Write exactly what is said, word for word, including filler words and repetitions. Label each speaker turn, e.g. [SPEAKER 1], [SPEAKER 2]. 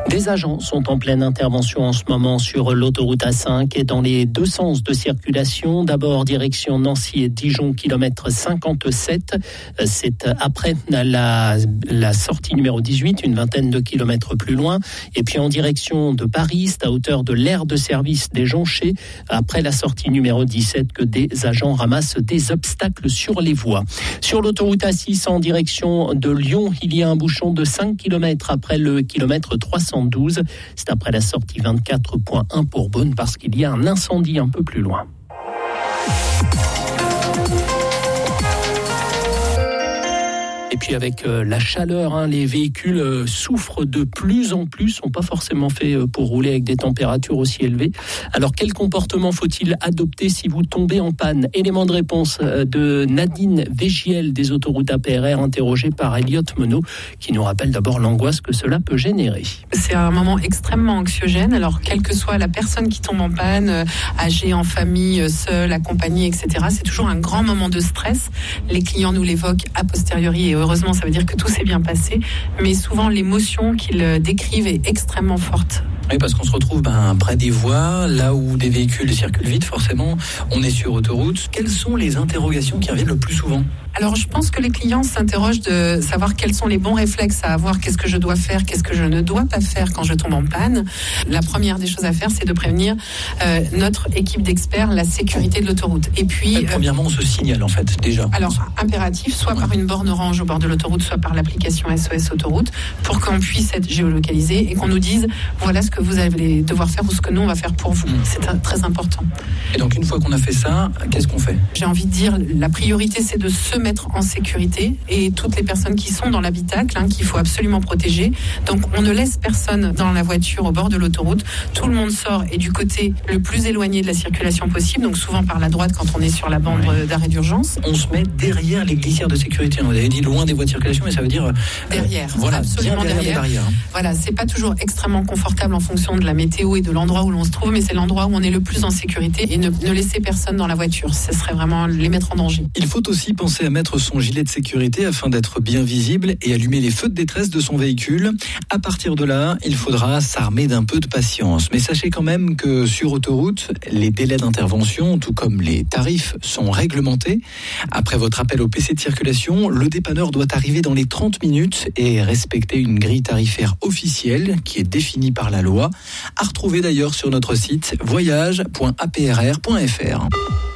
[SPEAKER 1] Des agents sont en pleine intervention en ce moment sur l'autoroute A cinq et dans les deux sens de circulation. D'abord direction Nancy et Dijon, kilomètre cinquante-sept. C'est après la, la sortie numéro dix-huit, une vingtaine de kilomètres plus loin. Et puis en direction de Paris, c'est à hauteur de l'aire de service des Jonchets, après la sortie numéro dix-sept, que des agents ramassent des obstacles sur les voies. Sur l'autoroute A six en direction de Lyon, il y a un bouchon de cinq kilomètres après le kilomètre trois cent douze. C'est après la sortie vingt-quatre point un pour Beaune, parce qu'il y a un incendie un peu plus loin. Et puis avec euh, la chaleur, hein, les véhicules euh, souffrent de plus en plus, sont pas forcément faits euh, pour rouler avec des températures aussi élevées. Alors quel comportement faut-il adopter si vous tombez en panne ? Élément de réponse euh, de Nadine Végiel des autoroutes A P R R, interrogée par Elliot Monod, qui nous rappelle d'abord l'angoisse que cela peut générer.
[SPEAKER 2] C'est un moment extrêmement anxiogène, alors quelle que soit la personne qui tombe en panne, euh, âgée, en famille, seule, accompagnée, et cetera, c'est toujours un grand moment de stress. Les clients nous l'évoquent a posteriori et heureusement, ça veut dire que tout s'est bien passé, mais souvent l'émotion qu'ils décrivent est extrêmement forte.
[SPEAKER 3] Oui, parce qu'on se retrouve ben, près des voies, là où des véhicules circulent vite, forcément, on est sur autoroute. Quelles sont les interrogations qui reviennent le plus souvent ?
[SPEAKER 2] Alors, je pense que les clients s'interrogent de savoir quels sont les bons réflexes à avoir, qu'est-ce que je dois faire, qu'est-ce que je ne dois pas faire quand je tombe en panne. La première des choses à faire, c'est de prévenir euh, notre équipe d'experts la sécurité de l'autoroute. Et puis,
[SPEAKER 3] euh, premièrement, on se signale en fait déjà.
[SPEAKER 2] Alors, impératif, soit ouais. par une borne orange au bord de l'autoroute, soit par l'application S O S Autoroute, pour qu'on puisse être géolocalisé et qu'on nous dise voilà ce que vous allez devoir faire ou ce que nous on va faire pour vous. Mmh. C'est très important.
[SPEAKER 3] Et donc, une fois qu'on a fait ça, qu'est-ce qu'on fait ?
[SPEAKER 2] J'ai envie de dire, la priorité, c'est de se mettre en sécurité, et toutes les personnes qui sont dans l'habitacle, hein, qu'il faut absolument protéger. Donc on ne laisse personne dans la voiture au bord de l'autoroute. Tout le monde sort et du côté le plus éloigné de la circulation possible, donc souvent par la droite quand on est sur la bande ouais. d'arrêt d'urgence.
[SPEAKER 3] On se met derrière les glissières de sécurité. Vous avez dit loin des voies de circulation, mais ça veut dire euh,
[SPEAKER 2] derrière.
[SPEAKER 3] Voilà,
[SPEAKER 2] absolument
[SPEAKER 3] derrière.
[SPEAKER 2] derrière.
[SPEAKER 3] derrière.
[SPEAKER 2] Voilà, c'est pas toujours extrêmement confortable en fonction de la météo et de l'endroit où l'on se trouve, mais c'est l'endroit où on est le plus en sécurité, et ne, ne laisser personne dans la voiture. Ce serait vraiment les mettre en danger.
[SPEAKER 3] Il faut aussi penser à mettre son gilet de sécurité afin d'être bien visible et allumer les feux de détresse de son véhicule. À partir de là, il faudra s'armer d'un peu de patience. Mais sachez quand même que sur autoroute, les délais d'intervention, tout comme les tarifs, sont réglementés. Après votre appel au P C de circulation, le dépanneur doit arriver dans les trente minutes et respecter une grille tarifaire officielle qui est définie par la loi, à retrouver d'ailleurs sur notre site voyage point a p r r point f r.